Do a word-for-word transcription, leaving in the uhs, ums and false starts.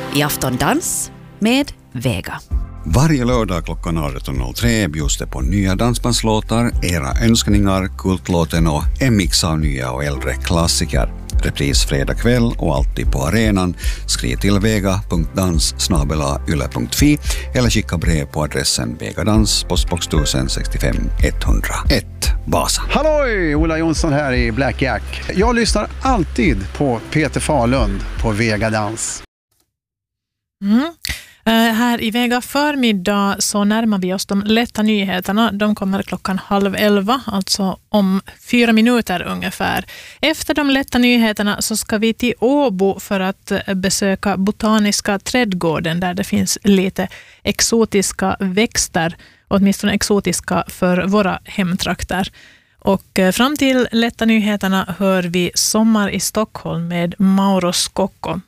I Afton dans med Vega. Varje lördag klockan arton noll tre bjuds det på nya dansbandslåtar, era önskningar, kultlåten och en mix av nya och äldre klassiker. Repris fredag kväll och alltid på arenan. Skriv till vega punkt dans snabel-a yle punkt fi eller skicka brev på adressen Vegadans, postbox tusen sextiofem etthundraett, Vasa. Halloj! Ola Jonsson här i Black Jack. Jag lyssnar alltid på Peter Falund på Vegadans. Mm. Uh, här i Vega förmiddag så närmar vi oss de lätta nyheterna. De kommer klockan halv elva, alltså om fyra minuter ungefär. Efter de lätta nyheterna så ska vi till Åbo för att besöka Botaniska trädgården där det finns lite exotiska växter, åtminstone exotiska för våra hemtrakter. Och fram till lätta nyheterna hör vi Sommar i Stockholm med Mauro Scocco.